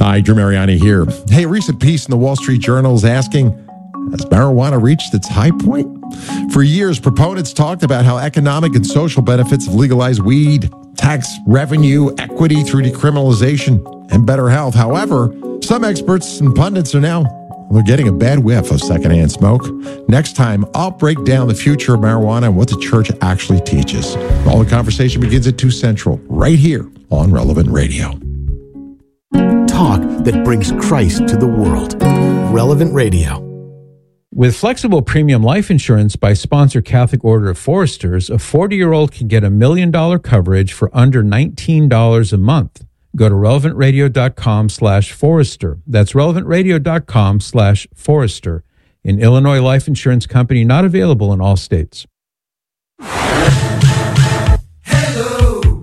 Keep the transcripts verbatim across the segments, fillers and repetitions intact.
Hi, Drew Mariani here. Hey, a recent piece in the Wall Street Journal is asking, has marijuana reached its high point? For years, proponents talked about how economic and social benefits of legalized weed, tax revenue, equity through decriminalization, and better health. However, some experts and pundits are now they're getting a bad whiff of secondhand smoke. Next time, I'll break down the future of marijuana and what the church actually teaches. All the conversation begins at two Central, right here on Relevant Radio. Talk that brings Christ to the world. Relevant Radio. With flexible premium life insurance by Sponsor Catholic Order of Foresters, a forty-year-old can get a million-dollar coverage for under nineteen dollars a month. Go to relevantradio.com slash Forester. That's relevantradio.com slash Forester. An Illinois life insurance company not available in all states. Hello.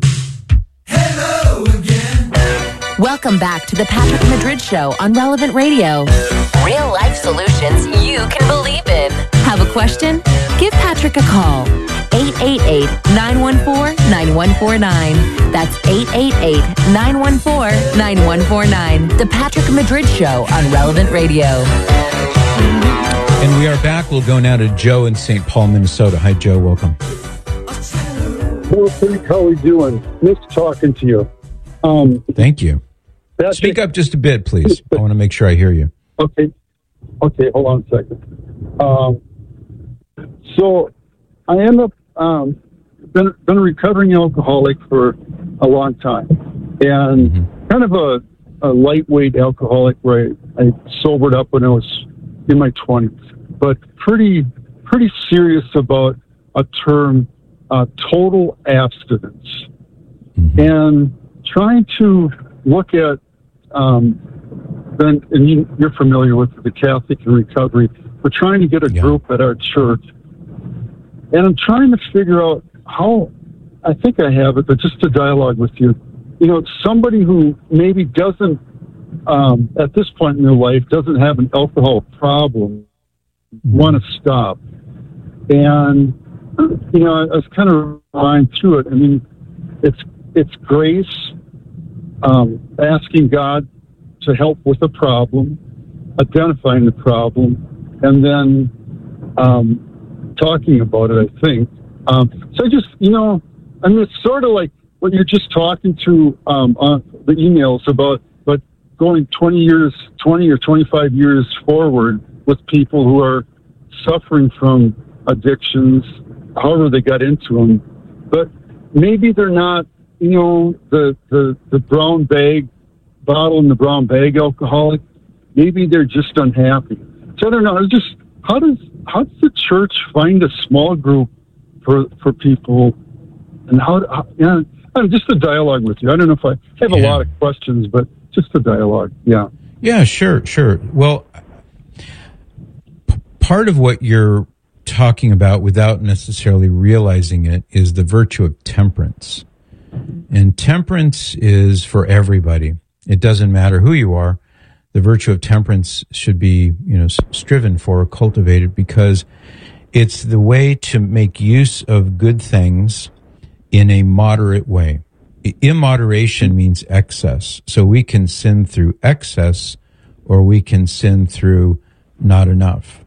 Hello again. Welcome back to the Patrick Madrid Show on Relevant Radio. Real life solutions you can believe in. Have a question? Give Patrick a call. eight eight eight, nine one four, nine one four nine. That's eight eight eight, nine one four, nine one four nine. The Patrick Madrid Show on Relevant Radio. And we are back. We'll go now to Joe in Saint Paul, Minnesota. Hi, Joe. Welcome. Well, Frank, how are we doing? Nice talking to you. Um, Thank you. Patrick, Speak up just a bit, please. I want to make sure I hear you. Okay. Okay, hold on a second. Um, so I end up um, been been a recovering alcoholic for a long time, and mm-hmm. kind of a, a lightweight alcoholic. Where I, I sobered up when I was in my twenties, but pretty pretty serious about a term, uh, total abstinence, mm-hmm. and trying to look at. Um, then, and you, you're familiar with the Catholic and Recovery. We're trying to get a yeah. group at our church. And I'm trying to figure out how, I think I have it, but just to dialogue with you. You know, somebody who maybe doesn't, um, at this point in their life, doesn't have an alcohol problem, mm-hmm. want to stop. And, you know, I, I was kind of lying through it. I mean, it's it's grace, um, asking God to help with the problem, identifying the problem, and then um, talking about it, I think. Um, so I just, you know, I mean, it's sort of like what you're just talking to um, on the emails about, but going twenty years, twenty or twenty-five years forward with people who are suffering from addictions, however they got into them. But maybe they're not, you know, the, the, the brown bag, bottle in the brown bag alcoholic. Maybe they're just unhappy. So I don't know. It's just, how does how does the church find a small group for for people, and how, how yeah, I mean, just a dialogue with you. I don't know if I have yeah. a lot of questions, but just a dialogue. Yeah. Yeah, sure, sure. Well, p- part of what you're talking about without necessarily realizing it is the virtue of temperance. And temperance is for everybody. It doesn't matter who you are. The virtue of temperance should be, you know, striven for, cultivated, because it's the way to make use of good things in a moderate way. Immoderation means excess. So we can sin through excess, or we can sin through not enough.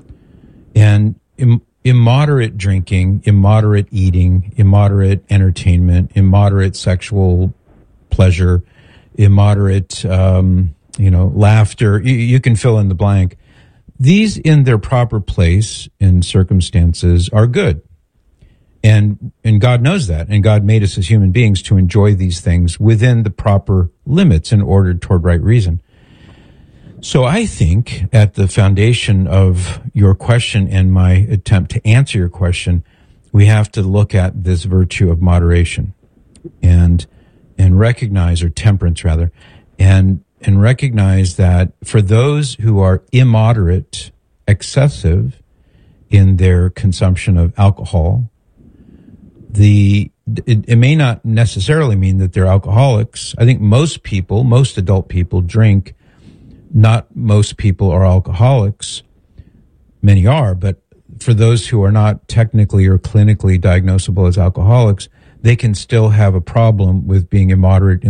And im- immoderate drinking, immoderate eating, immoderate entertainment, immoderate sexual pleasure, immoderate, um, you know, laughter, you, you can fill in the blank. These, in their proper place in circumstances, are good. And, and God knows that. And God made us as human beings to enjoy these things within the proper limits and ordered toward right reason. So I think at the foundation of your question and my attempt to answer your question, we have to look at this virtue of moderation and, and recognize, or temperance rather, and, and recognize that for those who are immoderate, excessive in their consumption of alcohol, the, it, it may not necessarily mean that they're alcoholics. I think most people, most adult people drink. Not most people are alcoholics. Many are, but for those who are not technically or clinically diagnosable as alcoholics, they can still have a problem with being immoderate